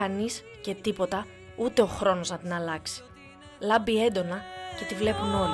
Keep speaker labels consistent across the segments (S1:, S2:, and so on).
S1: Κανείς και τίποτα, ούτε ο χρόνος να την αλλάξει. Λάμπει έντονα και τη βλέπουν όλοι.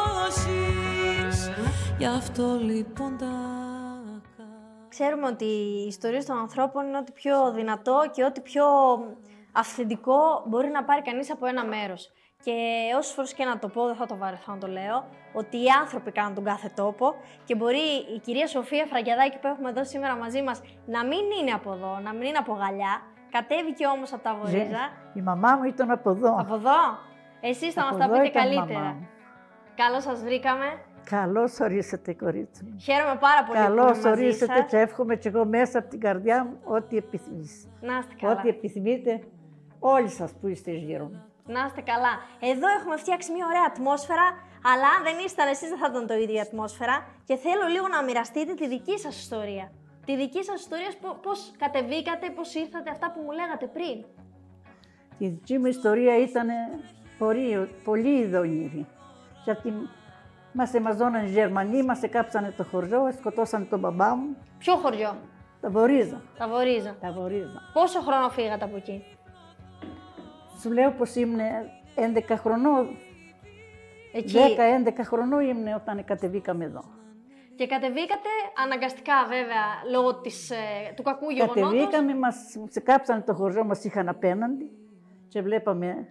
S2: Γι' αυτό λοιπόν
S3: Ξέρουμε ότι οι ιστορίες των ανθρώπων είναι ό,τι πιο δυνατό και ό,τι πιο αυθεντικό μπορεί να πάρει κανείς από ένα μέρος. Και όσες φορές και να το πω, δεν θα το βαρεθώ να το λέω, ότι οι άνθρωποι κάνουν τον κάθε τόπο και μπορεί η κυρία Σοφία Φραγκιαδάκη που έχουμε εδώ σήμερα μαζί μας να μην είναι από εδώ, να μην είναι από Γαλλιά, κατέβηκε όμως από τα Βορίζα.
S4: Η μαμά μου ήταν από εδώ.
S3: Από εδώ. Εσείς θα μας τα πείτε καλύτερα. Καλώς σας βρήκαμε.
S4: Καλώς ορίσατε, κορίτσι μου.
S3: Χαίρομαι πάρα πολύ που είμαι μαζί σας.
S4: Καλώς ορίσατε και εύχομαι και εγώ μέσα από την καρδιά μου ό,τι επιθυμείς.
S3: Να είστε καλά.
S4: Ό,τι επιθυμείτε όλοι σας που είστε γύρω μου.
S3: Να είστε καλά. Εδώ έχουμε φτιάξει μια ωραία ατμόσφαιρα, αλλά αν δεν ήσταν εσείς δεν θα ήταν το ίδιο η ατμόσφαιρα και θέλω λίγο να μοιραστείτε τη δική σας ιστορία. Τη δική σας ιστορία, πώς κατεβήκατε, πώς ήρθατε, αυτά που μου λέγατε πριν.
S4: Η δική μου ιστορία ήταν πολύ ειδονήρη. Γιατί μας εμαζώναν οι Γερμανοί, μας εκάψανε το χωριό, σκοτώσανε τον μπαμπά μου.
S3: Ποιο χωριό?
S4: Τα Βορίζα.
S3: Τα Βορίζα.
S4: Τα Βορίζα.
S3: Πόσο χρόνο φύγατε από εκεί?
S4: Σου λέω πως ήμουν 11 χρονών.
S3: Εκεί.
S4: 10-11 χρονών ήμουν όταν κατεβήκαμε εδώ.
S3: Και κατεβήκατε αναγκαστικά βέβαια, λόγω του κακού γεγονότος.
S4: Κατεβήκαμε, μας κάψανε το χωριό, μας είχαν απέναντι και βλέπαμε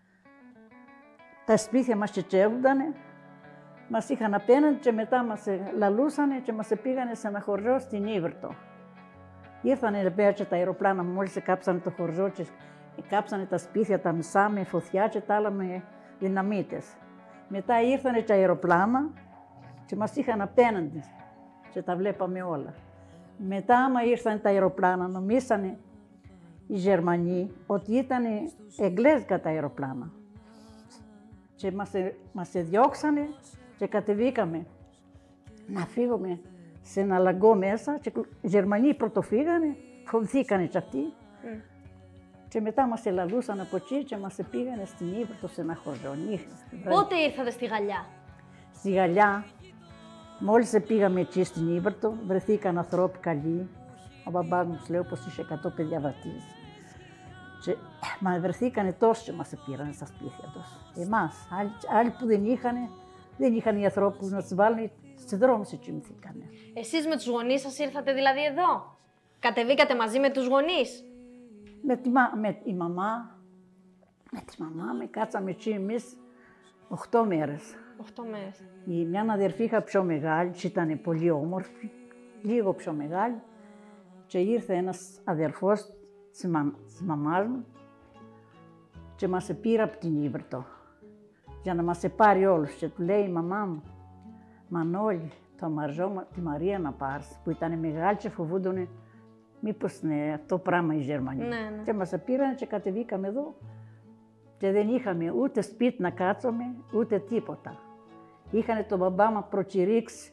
S4: τα σπίτια μας τσετσεύουνταν. Μας είχαν απέναντι και μετά μας λαλούσανε και μας πήγανε σε ένα χωριό στην Ήβρτο. Ήρθανε πέρα και τα αεροπλάνα, μόλις κάψανε το χωριό και κάψανε τα σπίτια τα μισά με φωτιά και τα άλλα με δυναμίτες. Μετά ήρθανε τα αεροπλάνα και μας είχαν απέναντι και τα βλέπαμε όλα. Μετά άμα ήρθαν τα αεροπλάνα, νομίσανε οι Γερμανοί ότι ήταν εγγλέζικα τα αεροπλάνα. Και μας διώξανε και κατεβήκαμε να φύγουμε σε ένα λαγκό μέσα και οι Γερμανοί πρωτοφύγανε, φοβηθήκανε κι αυτοί. Και μετά μας ελαλούσαν από εκεί και μας πήγανε στην Ήβρτο σε ένα χωριό.
S3: Πότε ήρθατε στη Γαλλιά?
S4: Στη Γαλλιά, μόλις πήγαμε εκεί στην Ήβρτο, βρεθήκαν ανθρώποι καλοί. Ο μπαμπάς μου λέω πως είχε 100 παιδιά βατείς. Και μα βρεθήκανε τόσοι και μας πήρανε στα σπίτια τους. Εμάς, άλλοι που δεν είχαν οι ανθρώπους να τους βάλουν, στους δρόμους και κοιμηθήκανε.
S3: Εσείς με τους γονείς σας ήρθατε δηλαδή εδώ? Κατεβήκατε μαζί με τους γονείς?
S4: Με τη μαμά, κάτσαμε εκεί εμείς 8 μέρες.
S3: 8 μέρες.
S4: Η μια αδερφή είχα πιο μεγάλη, και ήταν πολύ όμορφη, λίγο πιο μεγάλη. Και ήρθε ένας αδερφός της μαμάς μου και μας πήρε από την Ήβρτο για να μας πάρει όλους. Και του λέει η μαμά μου, Μανώλη, το Μαρζό, τη Μαρία να πάρεις, που ήταν μεγάλη και φοβούντανε μήπως είναι αυτό πράγμα οι Γερμανοί.
S3: Ναι.
S4: Και μας πήραν και κατεβήκαμε εδώ και δεν είχαμε ούτε σπίτι να κάτσουμε, ούτε τίποτα. Είχανε τον μπαμπά μας προκηρύξει,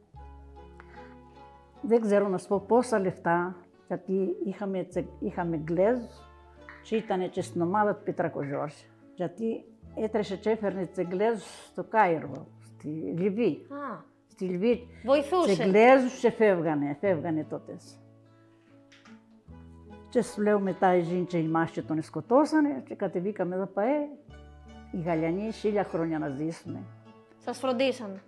S4: δεν ξέρω να σου πω πόσα λεφτά, γιατί είχαμε Εγγλέζους και ήταν και στην ομάδα του Πετρακοζόρση. Γιατί έτρεχε και έφερνε τους Εγγλέζους στο Κάιρο, στη Λιβύη. Στη Λιβύη.
S3: Βοηθούσε.
S4: Τους Εγγλέζους και φεύγανε τότε. Και σου λέω μετά οι Ζήντσοι οι μάχοι τον σκοτώσανε και κατεβήκαμε εδώ παέ. Οι Γαλλιανοί 1000 χρόνια να ζήσουμε.
S3: Σας φροντίσανε.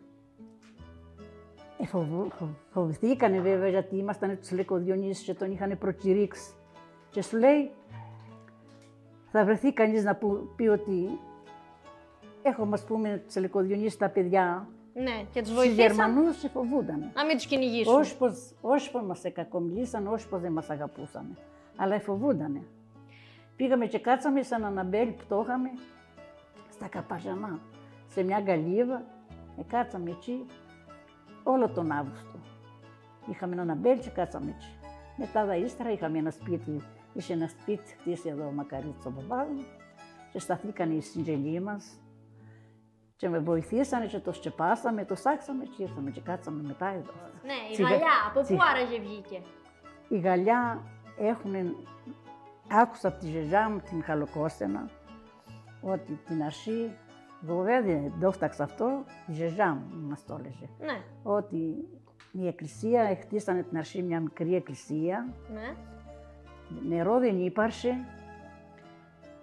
S4: Φοβηθήκανε βέβαια γιατί ήμασταν τους Λεκοδιονύσους και τον είχαν προκηρύξει. Και σου λέει, θα βρεθεί κανείς να πει ότι έχουμε ας πούμε τους Λεκοδιονύσους τα παιδιά.
S3: Ναι, και τους
S4: βοηθήσαν.
S3: βοηθήσαν.
S4: Οι Γερμανούς σε φοβούνταν.
S3: Να μην τους κυνηγήσουν.
S4: Όχι πως μας κακομιλήσαν, όχι πως δεν μας αγαπούσαν. Αλλά φοβούντανε. Πήγαμε και κάτσαμε σαν Αναμπέλ που το είχαμε στα Καπαζανά, σε μια γκαλίβα. Κάτσαμε εκεί όλο τον Αύγουστο. Είχαμε ένα Αναμπέλ και κάτσαμε εκεί. Μετά ύστερα είχαμε ένα σπίτι, είχε ένα σπίτι χτίσει εδώ ο Μακαρίτσος ο μπαμπάς μου και σταθήκαν οι συγγενείς μας. Και με βοηθήσανε και το σκεπάσαμε, το σάξαμε και ήρθαμε και κάτσαμε μετά εδώ.
S3: Ναι, η Γαλλιά, από πού άραγε βγήκε?
S4: Η Γαλλιά άκουσα από τη γιαγιά μου την Χαλοκόστενα ότι την αρχή, βέβαια δεν το έφταξα αυτό, η γιαγιά μου μας το έλεγε.
S3: Ναι.
S4: Ότι η εκκλησία, χτίσανε την αρχή μια μικρή εκκλησία,
S3: Ναι.
S4: νερό δεν ύπαρχε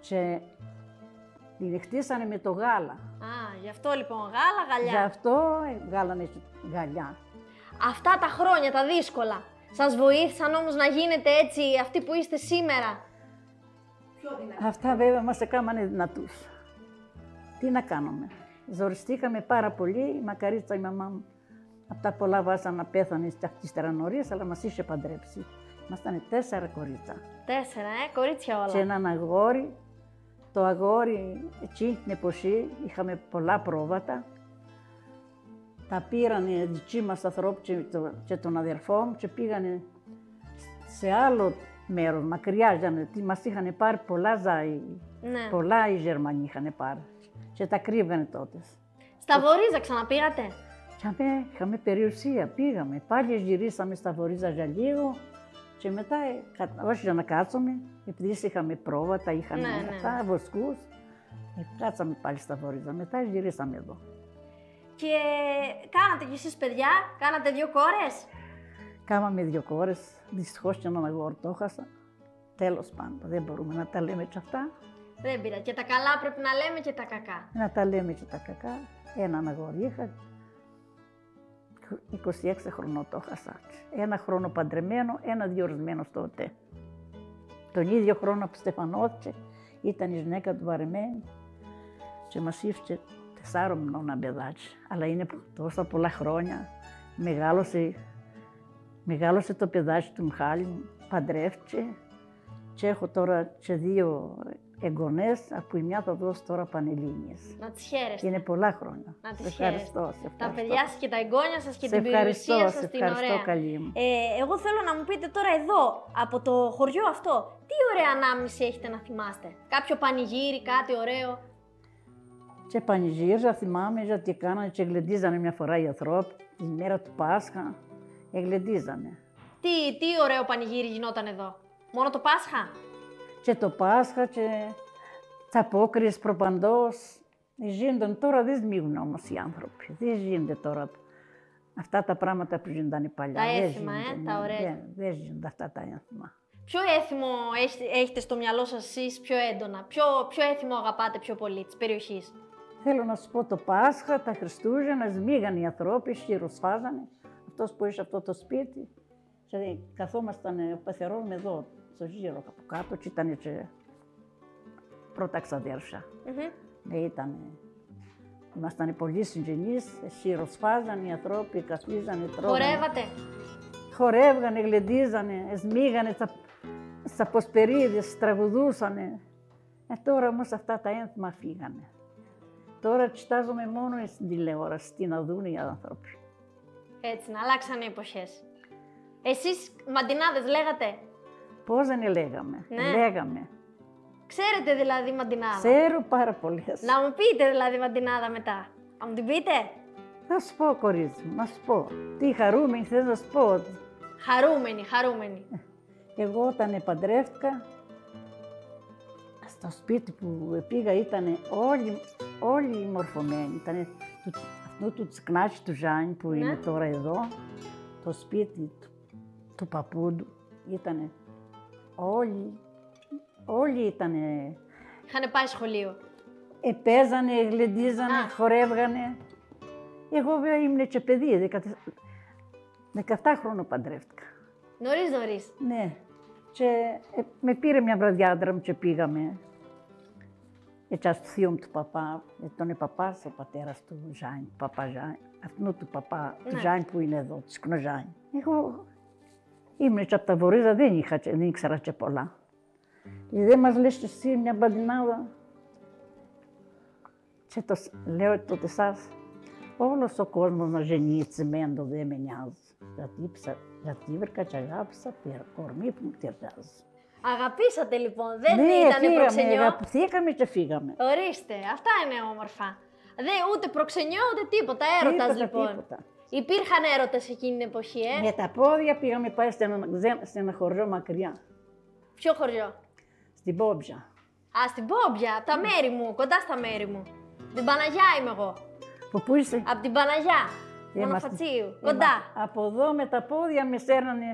S4: Και την χτίσανε με το γάλα.
S3: Α, γι' αυτό λοιπόν γάλα, γαλιά.
S4: Γι' αυτό βγάλανε γαλιά.
S3: Αυτά τα χρόνια, τα δύσκολα, σας βοήθησαν όμως να γίνετε έτσι αυτοί που είστε σήμερα?
S4: Αυτά βέβαια μας έκαναν δυνατούς. Τι να κάνουμε. Ζοριστήκαμε πάρα πολύ. Η Μακαρίτσα, η μαμά μου, από τα πολλά βάσανα πέθανε ύστερα νωρίς, αλλά μας είχε παντρέψει. Ήμασταν 4 κορίτσα.
S3: 4, κορίτσια όλα.
S4: Και έναν αγόρι. Το αγόρι, εκεί την εποχή, είχαμε πολλά πρόβατα. Τα πήρανε δικοί μας ανθρώποι και τον αδερφό μου και πήγανε σε άλλο μέρος, μακριά, γιατί μας είχαν πάρει πολλά ζάι.
S3: Ναι.
S4: Πολλά οι Γερμανοί είχαν πάρει και τα κρύβανε τότε.
S3: Στα Βορίζα ξαναπήγατε?
S4: Και είχαμε περιουσία, πήγαμε. Πάλι γυρίσαμε στα Βορίζα για λίγο και μετά, όχι για να κάτσουμε, επειδή είχαμε πρόβατα, είχαμε αυτά, βοσκούς, κάτσαμε πάλι στα Βορίζα. Μετά γυρίσαμε εδώ.
S3: Και κάνατε κι εσείς παιδιά, κάνατε 2 κόρες?
S4: Κάμαμε 2 κόρες, δυστυχώς και έναν αγόρι το έχασα. Τέλος πάντων, δεν μπορούμε να τα λέμε και αυτά.
S3: Δεν πειράζει. Και τα καλά πρέπει να λέμε και τα κακά.
S4: Να τα λέμε και τα κακά. Έναν αγόρι είχα, 26 χρονών το έχασα. 1 χρόνο παντρεμένο, 1 διορισμένο τότε. Τον ίδιο χρόνο που στεφανώθηκε, ήταν η γυναίκα του βαρεμένη και μας ήφηκε 4 μηνών ένα παιδάκι. Αλλά είναι τόσα πολλά χρόνια. Μεγάλωσε το παιδάκι του Μιχάλη μου, παντρεύτηκε και έχω τώρα και 2 εγγονές, από η μια θα δώσω τώρα πανελλήνιες.
S3: Να τις χαίρεστε.
S4: Είναι πολλά χρόνια.
S3: Να τις
S4: ευχαριστώ,
S3: χαίρεστε. Τα παιδιά σας και τα εγγόνια σας και
S4: σε
S3: την περιουσία σας την ωραία.
S4: ευχαριστώ, καλή μου.
S3: Εγώ θέλω να μου πείτε τώρα εδώ, από το χωριό αυτό, τι ωραία ανάμνηση έχετε να θυμάστε? Κάποιο πανηγύρι, κάτι ωραίο?
S4: Και πανηγύρια θυμάμαι γιατί κάνανε και γλεντίζανε μια φορά οι ανθρώποι, τη μέρα του Πάσχα, γλεντίζανε.
S3: Τι ωραίο πανηγύρι γινόταν εδώ? Μόνο το Πάσχα?
S4: Και το Πάσχα και τσαπόκριες προπαντός. Γίνονται τώρα, δεν σμίγουν όμως οι άνθρωποι. Δεν γίνονται τώρα αυτά τα πράγματα που γίνονταν παλιά.
S3: Τα έθιμα, τα ωραία.
S4: Δεν γίνονται αυτά τα έθιμα.
S3: Ποιο έθιμο έχετε στο μυαλό σας εσείς πιο έντονα? Ποιο έθιμο αγαπάτε πιο πολύ της περιοχής?
S4: Θέλω να σου πω το Πάσχα, τα Χριστούγεννα, σμίγαν οι ανθρώποι, χειροσφάζανε. Αυτός που είχε αυτό το σπίτι. Και καθόμασταν, πεθερώνουμε εδώ, στο γύρο από κάτω και ήταν και πρώτα ξαδέρφια. Ήμασταν πολλοί συγγενείς, χειροσφάζαν οι ανθρώποι, καθίζανε, τρώγανε.
S3: Χορεύατε?
S4: Χορεύγανε, γλεντίζανε, σμίγανε στα ποσπερίδες, τραγουδούσανε. Τώρα όμως αυτά τα ένθιμα φύγανε. Τώρα κοιτάζομαι μόνο στην τηλεόραση, να δουν οι άνθρωποι.
S3: Έτσι, να αλλάξανε οι εποχές. Εσείς μαντινάδες λέγατε?
S4: Πώς δεν λέγαμε, λέγαμε.
S3: Ξέρετε δηλαδή μαντινάδα?
S4: Ξέρω πάρα πολλές.
S3: Να μου πείτε δηλαδή μαντινάδα μετά. Να μου την πείτε?
S4: Να σου πω, κορίτσι μου, να σου πω. Τι χαρούμενη θες να σου πω?
S3: Χαρούμενη.
S4: Εγώ όταν παντρεύτηκα, στο σπίτι που πήγα ήταν όλοι μορφωμένοι. Ήταν αυτό του τσικνάκι του Ζάνη που είναι τώρα εδώ, το σπίτι του παππούντου, ήταν όλοι ήτανε.
S3: Είχανε πάει σχολείο.
S4: Παίζανε, γλεντίζανε, χορεύγανε. Εγώ βέβαια ήμουν και παιδί, 17 χρόνια παντρεύτηκα.
S3: Νωρίς.
S4: Ναι. Και με πήρε μια βραδιά άντρα μου και πήγαμε. Έτσι στο θείο μου του παπά, τον παπάς, ο πατέρας του Ζάνη, παπά Ζάνη, αυτού του παπά Ζάνη που είναι εδώ, του Σκνοζάνη. Εγώ ήμουν και από τα Βορίζα, δεν ήξερα και πολλά. Και δεν μας λες εσύ μια μπαντινάδα. Και λέω τότε σας, όλος ο κόσμος να γεννεί τσιμέντο δεν με νοιάζει. Γιατί βρήκα και αγάπησα κορμί που μου ταιριάζει.
S3: Αγαπήσατε λοιπόν, δεν ήταν προξενιό.
S4: Αγαπηθήκαμε και φύγαμε.
S3: Ορίστε, αυτά είναι όμορφα. Ούτε προξενιό ούτε τίποτα, έρωτας λοιπόν.
S4: Τίποτα.
S3: Υπήρχαν έρωτες εκείνη την εποχή,
S4: Με τα πόδια πήγαμε πάει σε ένα χωριό μακριά.
S3: Ποιο χωριό?
S4: Στην Πόμπια.
S3: Α, στην Πόμπια, από τα μέρη μου, κοντά στα μέρη μου. Την Παναγιά είμαι εγώ.
S4: Πού είσαι?
S3: Από την Παναγιά, Μονοφατσίου, κοντά.
S4: Από εδώ με τα πόδια με σέρνανε